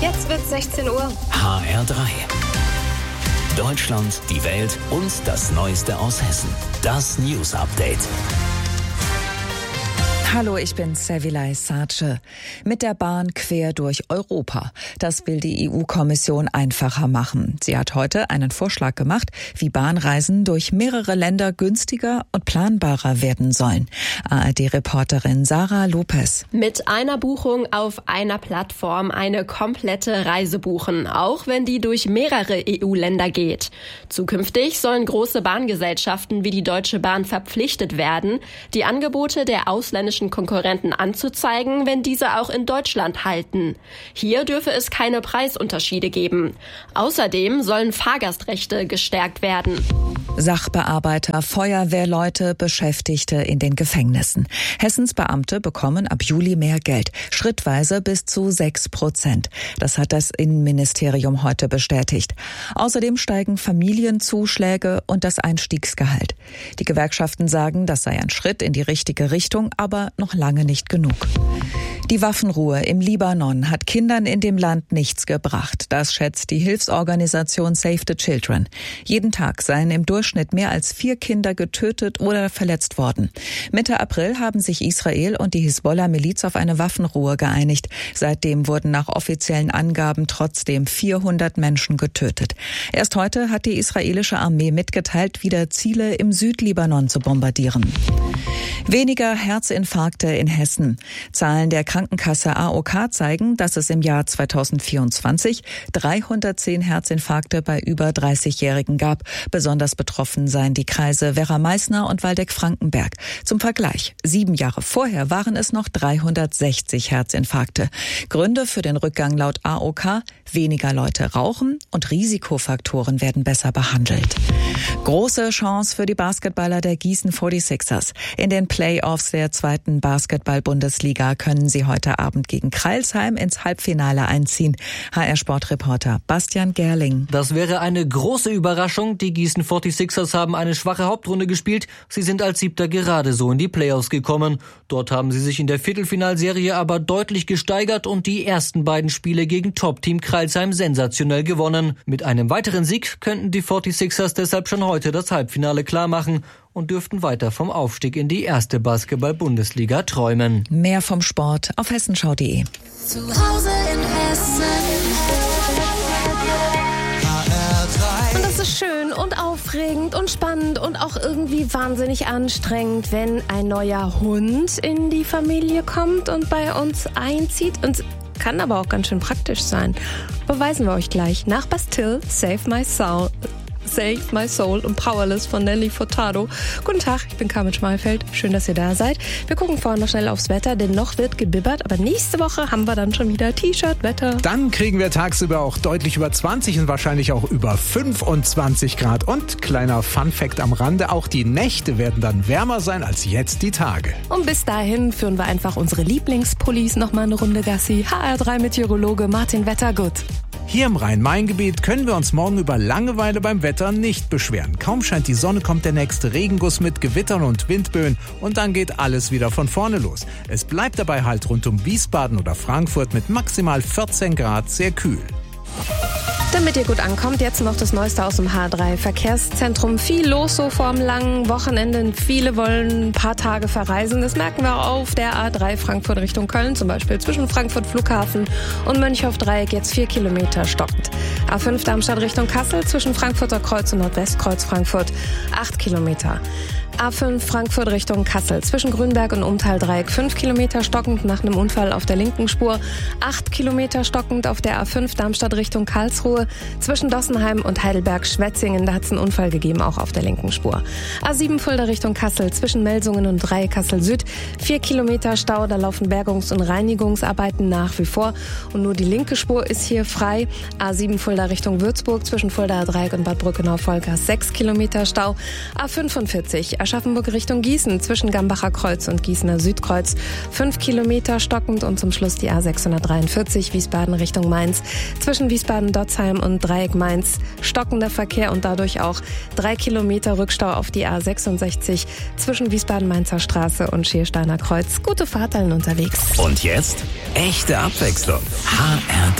Jetzt wird's 16 Uhr. HR3. Deutschland, die Welt und das Neueste aus Hessen. Das News Update. Hallo, ich bin Sevilay Sace. Mit der Bahn quer durch Europa. Das will die EU-Kommission einfacher machen. Sie hat heute einen Vorschlag gemacht, wie Bahnreisen durch mehrere Länder günstiger und planbarer werden sollen. ARD-Reporterin Sarah Lopez. Mit einer Buchung auf einer Plattform eine komplette Reise buchen, auch wenn die durch mehrere EU-Länder geht. Zukünftig sollen große Bahngesellschaften wie die Deutsche Bahn verpflichtet werden, die Angebote der ausländischen Konkurrenten anzuzeigen, wenn diese auch in Deutschland halten. Hier dürfe es keine Preisunterschiede geben. Außerdem sollen Fahrgastrechte gestärkt werden. Sachbearbeiter, Feuerwehrleute, Beschäftigte in den Gefängnissen. Hessens Beamte bekommen ab Juli mehr Geld, schrittweise bis zu 6%. Das hat das Innenministerium heute bestätigt. Außerdem steigen Familienzuschläge und das Einstiegsgehalt. Die Gewerkschaften sagen, das sei ein Schritt in die richtige Richtung, aber noch lange nicht genug. Die Waffenruhe im Libanon hat Kindern in dem Land nichts gebracht. Das schätzt die Hilfsorganisation Save the Children. Jeden Tag seien im Durchschnitt mehr als 4 Kinder getötet oder verletzt worden. Mitte April haben sich Israel und die Hisbollah-Miliz auf eine Waffenruhe geeinigt. Seitdem wurden nach offiziellen Angaben trotzdem 400 Menschen getötet. Erst heute hat die israelische Armee mitgeteilt, wieder Ziele im Südlibanon zu bombardieren. Weniger Herzinfarkte in Hessen. Zahlen der Krankenkasse AOK zeigen, dass es im Jahr 2024 310 Herzinfarkte bei über 30-Jährigen gab. Besonders betroffen seien die Kreise Werra-Meißner und Waldeck-Frankenberg. Zum Vergleich, 7 Jahre vorher waren es noch 360 Herzinfarkte. Gründe für den Rückgang laut AOK: weniger Leute rauchen und Risikofaktoren werden besser behandelt. Große Chance für die Basketballer der Gießen 46ers. In den Playoffs der 2. Basketball-Bundesliga können sie heute Abend gegen Crailsheim ins Halbfinale einziehen. HR-Sportreporter Bastian Gerling. Das wäre eine große Überraschung. Die Gießen 46ers haben eine schwache Hauptrunde gespielt. Sie sind als 7. gerade so in die Playoffs gekommen. Dort haben sie sich in der Viertelfinalserie aber deutlich gesteigert und die ersten beiden Spiele gegen Top-Team Crailsheim sensationell gewonnen. Mit einem weiteren Sieg könnten die 46ers deshalb schon heute das Halbfinale klarmachen und dürften weiter vom Aufstieg in die 1. Basketball-Bundesliga träumen. Mehr vom Sport auf hessenschau.de. Zu Hause in Hessen. Und das ist schön und aufregend und spannend und auch irgendwie wahnsinnig anstrengend, wenn ein neuer Hund in die Familie kommt und bei uns einzieht. Und kann aber auch ganz schön praktisch sein. Beweisen wir euch gleich. Nach Bastille, Save My Soul und Powerless von Nelly Furtado. Guten Tag, ich bin Carmen Schmalfeld. Schön, dass ihr da seid. Wir gucken vorhin noch schnell aufs Wetter, denn noch wird gebibbert. Aber nächste Woche haben wir dann schon wieder T-Shirt-Wetter. Dann kriegen wir tagsüber auch deutlich über 20 und wahrscheinlich auch über 25 Grad. Und kleiner Fun-Fact am Rande, auch die Nächte werden dann wärmer sein als jetzt die Tage. Und bis dahin führen wir einfach unsere Lieblingspullis nochmal eine Runde Gassi. HR3-Meteorologe Martin Wettergut. Hier im Rhein-Main-Gebiet können wir uns morgen über Langeweile beim Wetter nicht beschweren. Kaum scheint die Sonne, kommt der nächste Regenguss mit Gewittern und Windböen und dann geht alles wieder von vorne los. Es bleibt dabei halt rund um Wiesbaden oder Frankfurt mit maximal 14 Grad sehr kühl. Damit ihr gut ankommt, jetzt noch das Neueste aus dem H3-Verkehrszentrum. Viel los so vor dem langen Wochenende. Viele wollen ein paar Tage verreisen. Das merken wir auch auf der A3 Frankfurt Richtung Köln. Zum Beispiel zwischen Frankfurt Flughafen und Mönchhof-Dreieck jetzt 4 Kilometer stockend. A5 Darmstadt Richtung Kassel zwischen Frankfurter Kreuz und Nordwestkreuz Frankfurt 8 Kilometer. A5 Frankfurt Richtung Kassel zwischen Grünberg und Umtal-Dreieck 5 Kilometer stockend nach einem Unfall auf der linken Spur. 8 Kilometer stockend auf der A5 Darmstadt Richtung Karlsruhe zwischen Dossenheim und Heidelberg-Schwetzingen. Da hat es einen Unfall gegeben, auch auf der linken Spur. A7 Fulda Richtung Kassel zwischen Melsungen und Dreieck Kassel Süd 4 Kilometer Stau. Da laufen Bergungs- und Reinigungsarbeiten nach wie vor. Und nur die linke Spur ist hier frei. A7 Fulda Richtung Würzburg zwischen Fulda Dreieck und Bad Brückenau-Vollgas 6 Kilometer Stau. A45 Aschaffenburg Richtung Gießen zwischen Gambacher Kreuz und Gießener Südkreuz 5 Kilometer stockend und zum Schluss die A643 Wiesbaden Richtung Mainz zwischen Wiesbaden-Dotzheim und Dreieck Mainz stockender Verkehr und dadurch auch 3 Kilometer Rückstau auf die A66 zwischen Wiesbaden-Mainzer Straße und Schiersteiner Kreuz. Gute Fahrt allen unterwegs. Und jetzt echte Abwechslung. HR3.